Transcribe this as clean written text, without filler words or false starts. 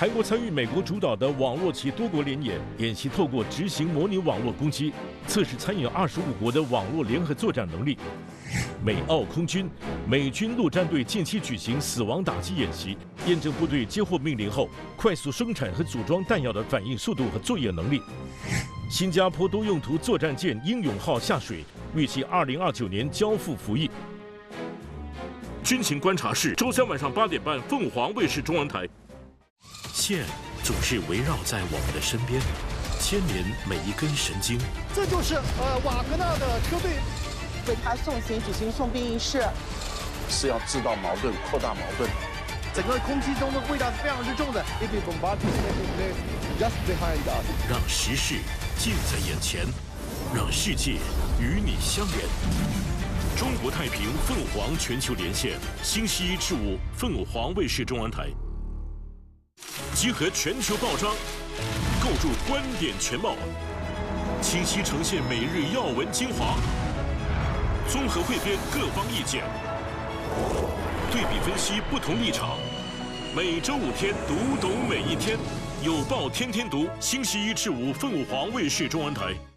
韩国参与美国主导的网络及多国联演，演习透过执行模拟网络攻击，测试参与25国的网络联合作战能力。美澳空军、美军陆战队近期举行死亡打击演习，验证部队接获命令后快速生产和组装弹药的反应速度和作业能力。新加坡多用途作战舰“英勇号”下水，预计2029年交付服役。军情观察室，周三晚上8点半，凤凰卫视中文台。线总是围绕在我们的身边，牵连每一根神经。 这就是瓦格纳的车队。 为他送行举行送殡仪式， 是要制造矛盾、扩大矛盾。 整个空气中的味道是非常之重的。 让时事近在眼前，让世界与你相连。中国太平凤凰全球连线，星期1至5，凤凰卫视中文台。集合全球报章，构筑观点全貌，清晰呈现每日要闻精华。综合汇编各方意见，对比分析不同立场。每周5天，读懂每一天。有报天天读，星期1至5，凤凰卫视中文台。